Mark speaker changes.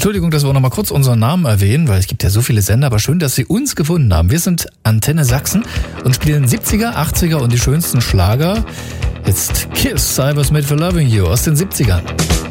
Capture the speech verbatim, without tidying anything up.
Speaker 1: Entschuldigung, dass wir auch noch mal kurz unseren Namen erwähnen, weil es gibt ja so viele Sender, aber schön, dass Sie uns gefunden haben. Wir sind Antenne Sachsen und spielen siebziger, achtziger und die schönsten Schlager. Jetzt Kiss, I Was Made for Loving You aus den siebzigern.